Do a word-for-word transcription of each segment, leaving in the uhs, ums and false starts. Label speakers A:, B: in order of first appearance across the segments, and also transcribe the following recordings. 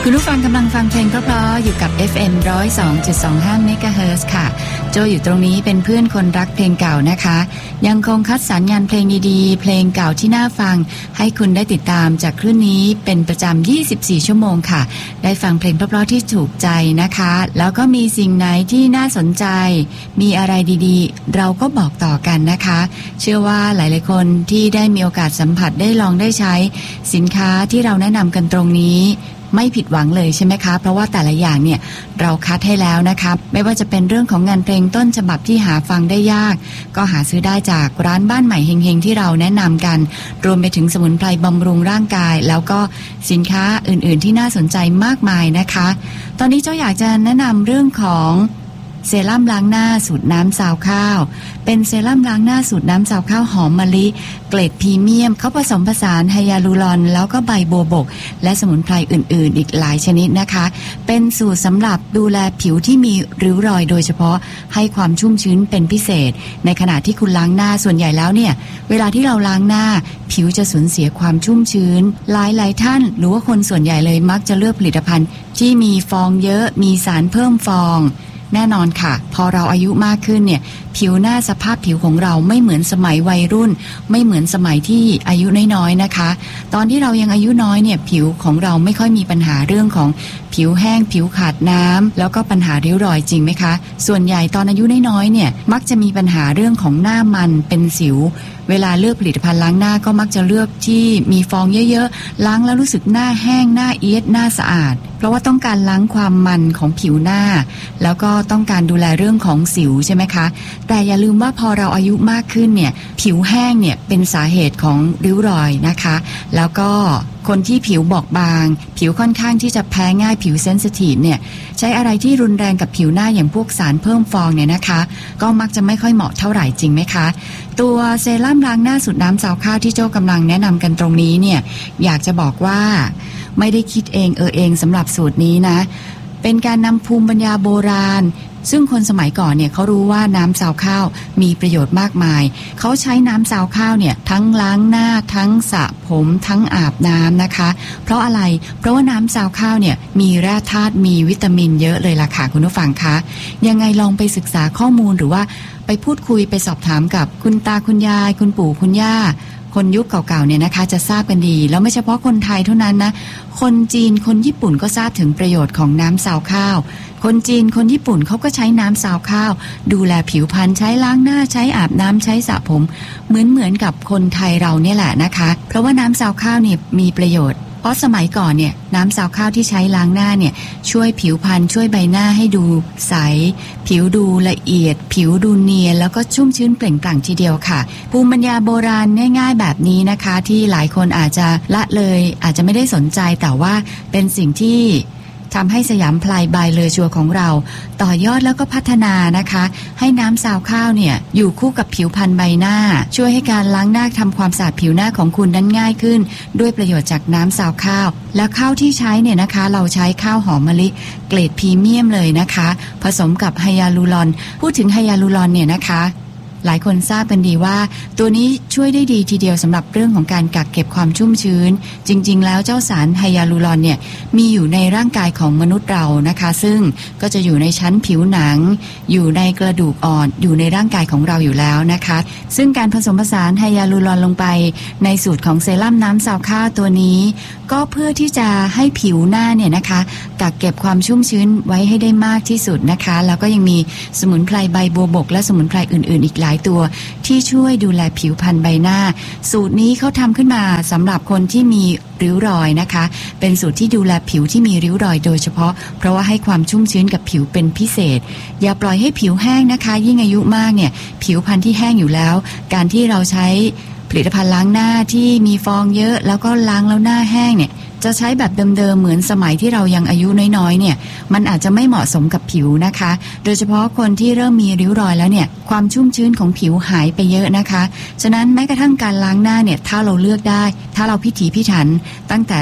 A: คุณผู้ฟังกำลังฟังเพลงเพราะๆอยู่กับ เอฟ เอ็ม หนึ่งศูนย์สองจุดสองห้า เมกะเฮิรตซ์ ค่ะโจอยู่ตรงนี้เป็นเพื่อนคนรักเพลงเก่านะคะยังคงคัดสรรงานเพลงดีๆเพลงเก่าที่น่าฟังให้คุณได้ติดตามจากคลื่นนี้เป็นประจำยี่สิบสี่ชั่วโมงค่ะได้ฟังเพลงเพราะๆที่ถูกใจนะคะแล้วก็มีสิ่งไหนที่น่าสนใจมีอะไรดีๆเราก็บอกต่อกันนะคะเชื่อว่าหลายๆคนที่ได้มีโอกาสสัมผัสได้ลองได้ใช้สินค้าที่เราแนะนำกันตรงนี้ไม่ผิดหวังเลยใช่ไหมคะเพราะว่าแต่ละอย่างเนี่ยเราคัดให้แล้วนะคะไม่ว่าจะเป็นเรื่องของงานเพลงต้นฉบับที่หาฟังได้ยากก็หาซื้อได้จากร้านบ้านใหม่เฮงๆที่เราแนะนำกันรวมไปถึงสมุนไพรบำรุงร่างกายแล้วก็สินค้าอื่นๆที่น่าสนใจมากมายนะคะตอนนี้เจ้าอยากจะแนะนำเรื่องของเซรั่มล้างหน้าสูตรน้ำซาวข้าวเป็นเซรั่มล้างหน้าสูตรน้ำซาวข้าวหอมมะลิเกรดพรีเมียมเขาผสมผสานไฮยาลูรอนแล้วก็ใบบัวบกและสมุนไพรอื่นๆอีกหลายชนิดนะคะเป็นสูตรสำหรับดูแลผิวที่มีริ้วรอยโดยเฉพาะให้ความชุ่มชื้นเป็นพิเศษในขณะที่คุณล้างหน้าส่วนใหญ่แล้วเนี่ยเวลาที่เราล้างหน้าผิวจะสูญเสียความชุ่มชื้นหลายๆท่านหรือว่าคนส่วนใหญ่เลยมักจะเลือกผลิตภัณฑ์ที่มีฟองเยอะมีสารเพิ่มฟองแน่นอนค่ะพอเราอายุมากขึ้นเนี่ยผิวหน้าสภาพผิวของเราไม่เหมือนสมัยวัยรุ่นไม่เหมือนสมัยที่อายุน้อยๆนะคะตอนที่เรายังอายุน้อยเนี่ยผิวของเราไม่ค่อยมีปัญหาเรื่องของผิวแห้งผิวขาดน้ำแล้วก็ปัญหาริ้วรอยจริงไหมคะส่วนใหญ่ตอนอายุน้อยๆเนี่ยมักจะมีปัญหาเรื่องของหน้ามันเป็นสิวเวลาเลือกผลิตภัณฑ์ล้างหน้าก็มักจะเลือกที่มีฟองเยอะๆล้างแล้วรู้สึกหน้าแห้งหน้าเอียดหน้าสะอาดเพราะว่าต้องการล้างความมันของผิวหน้าแล้วก็ต้องการดูแลเรื่องของสิวใช่ไหมคะแต่อย่าลืมว่าพอเราอายุมากขึ้นเนี่ยผิวแห้งเนี่ยเป็นสาเหตุของริ้วรอยนะคะแล้วก็คนที่ผิวบอบบางผิวค่อนข้างที่จะแพ้ง่ายผิวเซนซิทีฟเนี่ยใช้อะไรที่รุนแรงกับผิวหน้าอย่างพวกสารเพิ่มฟองเนี่ยนะคะก็มักจะไม่ค่อยเหมาะเท่าไหร่จริงไหมคะตัวเซรั่มล้างหน้าสูตรน้ำซาวข้าวที่โจ้กำลังแนะนำกันตรงนี้เนี่ยอยากจะบอกว่าไม่ได้คิดเองเออเองสำหรับสูตรนี้นะเป็นการนำภูมิปัญญาโบราณซึ่งคนสมัยก่อนเนี่ยเขารู้ว่าน้ำซาวข้าวมีประโยชน์มากมายเขาใช้น้ำซาวข้าวเนี่ยทั้งล้างหน้าทั้งสระผมทั้งอาบน้ำนะคะเพราะอะไรเพราะว่าน้ำซาวข้าวเนี่ยมีแร่ธาตุมีวิตามินเยอะเลยล่ะค่ะคุณผู้ฟังคะยังไงลองไปศึกษาข้อมูลหรือว่าไปพูดคุยไปสอบถามกับคุณตาคุณยายคุณปู่คุณย่าคนยุคเก่าๆเนี่ยนะคะจะทราบกันดีแล้วไม่เฉพาะคนไทยเท่านั้นนะคนจีนคนญี่ปุ่นก็ทราบถึงประโยชน์ของน้ำซาวข้าวคนจีนคนญี่ปุ่นเขาก็ใช้น้ำซาวข้าวดูแลผิวพรรณใช้ล้างหน้าใช้อาบน้ำใช้สระผมเหมือนเหมือนกับคนไทยเราเนี่ยแหละนะคะเพราะว่าน้ำซาวข้าวเนี่ยมีประโยชน์เพราะสมัยก่อนเนี่ยน้ำซาวข้าวที่ใช้ล้างหน้าเนี่ยช่วยผิวพรรณช่วยใบหน้าให้ดูใสผิวดูละเอียดผิวดูเนียนแล้วก็ชุ่มชื้นเปล่งปลั่งทีเดียวค่ะภูมิปัญญาโบราณง่ายๆแบบนี้นะคะที่หลายคนอาจจะละเลยอาจจะไม่ได้สนใจแต่ว่าเป็นสิ่งที่ทำให้สยามพลายบายเลอชัวของเราต่อยอดแล้วก็พัฒนานะคะให้น้ำซาวข้าวเนี่ยอยู่คู่กับผิวพรรณใบหน้าช่วยให้การล้างหน้าทำความสะอาดผิวหน้าของคุณนั้นง่ายขึ้นด้วยประโยชน์จากน้ำซาวข้าวแล้วข้าวที่ใช้เนี่ยนะคะเราใช้ข้าวหอมมะลิเกรดพรีเมียมเลยนะคะผสมกับไฮยาลูรอนพูดถึงไฮยาลูรอนเนี่ยนะคะหลายคนทราบกันดีว่าตัวนี้ช่วยได้ดีทีเดียวสำหรับเรื่องของการกักเก็บความชุ่มชื้นจริงๆแล้วเจ้าสารไฮยาลูรอนเนี่ยมีอยู่ในร่างกายของมนุษย์เรานะคะซึ่งก็จะอยู่ในชั้นผิวหนังอยู่ในกระดูกอ่อนอยู่ในร่างกายของเราอยู่แล้วนะคะซึ่งการผสมผสานไฮยาลูรอนลงไปในสูตรของเซรั่มน้ำซาวข้าวตัวนี้ก็เพื่อที่จะให้ผิวหน้าเนี่ยนะคะกักเก็บความชุ่มชื้นไว้ให้ได้มากที่สุดนะคะแล้วก็ยังมีสมุนไพรใบบัวบกและสมุนไพรอื่นๆอีกหลายตัวที่ช่วยดูแลผิวพรรณใบหน้าสูตรนี้เขาทำขึ้นมาสำหรับคนที่มีริ้วรอยนะคะเป็นสูตรที่ดูแลผิวที่มีริ้วรอยโดยเฉพาะเพราะว่าให้ความชุ่มชื้นกับผิวเป็นพิเศษอย่าปล่อยให้ผิวแห้งนะคะยิ่งอายุมากเนี่ยผิวพรรณที่แห้งอยู่แล้วการที่เราใช้ผลิตภัณฑ์ล้างหน้าที่มีฟองเยอะแล้วก็ล้างแล้วหน้าแห้งเนี่ยจะใช้แบบเดิมๆเหมือนสมัยที่เรายังอายุน้อยๆเนี่ยมันอาจจะไม่เหมาะสมกับผิวนะคะโดยเฉพาะคนที่เริ่มมีริ้วรอยแล้วเนี่ยความชุ่มชื้นของผิวหายไปเยอะนะคะฉะนั้นแม้กระทั่งการล้างหน้าเนี่ยถ้าเราเลือกได้ถ้าเราพิถีพิถันตั้งแต่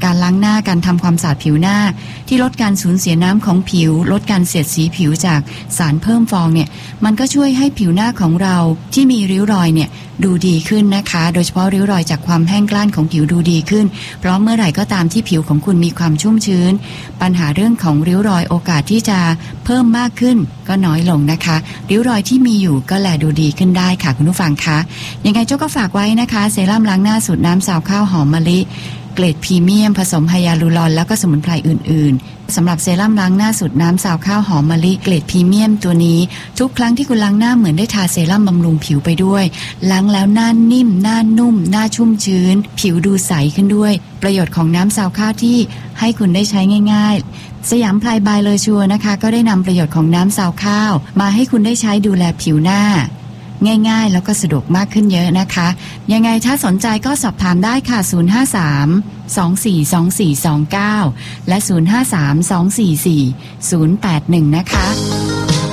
A: การล้างหน้าการทำความสะอาดผิวหน้าที่ลดการสูญเสียน้ำของผิวลดการเสียดสีผิวจากสารเพิ่มฟองเนี่ยมันก็ช่วยให้ผิวหน้าของเราที่มีริ้วรอยเนี่ยดูดีขึ้นนะคะโดยเฉพาะริ้วรอยจากความแห้งกร้านของผิวดูดีขึ้นเพราะเมื่อไหร่ก็ตามที่ผิวของคุณมีความชุ่มชื้นปัญหาเรื่องของริ้วรอยโอกาสที่จะเพิ่มมากขึ้นก็น้อยลงนะคะริ้วรอยที่มีอยู่ก็แลดูดีขึ้นได้ค่ะคุณผู้ฟังคะยังไงโจ้ก็ฝากไว้นะคะเซรั่มล้างหน้าสูตรน้ำซาวข้าวหอมมะลิเกรดพรีเมียมผสมไฮยาลูรอนแล้วก็สมุนไพรอื่นๆสำหรับเซรั่มล้างหน้าสูตรน้ำซาวข้าวหอมมะลิเกรดพรีเมียมตัวนี้ทุกครั้งที่คุณล้างหน้าเหมือนได้ทาเซรั่มบำรุงผิวไปด้วยล้างแล้วหน้านิ่มหน้านุ่มหน้าชุ่มชื้นผิวดูใสขึ้นด้วยประโยชน์ของน้ำซาวข้าวที่ให้คุณได้ใช้ง่ายๆสยามไพรบายเลอชัวนะคะก็ได้นำประโยชน์ของน้ำซาวข้าวมาให้คุณได้ใช้ดูแลผิวหน้าง่ายๆแล้วก็สะดวกมากขึ้นเยอะนะคะยังไงถ้าสนใจก็สอบถามได้ค่ะศูนย์ ห้า สาม สอง สี่ สอง สี่ สอง เก้าและศูนย์ ห้า สาม สอง สี่ สี่ ศูนย์ แปด หนึ่งนะคะ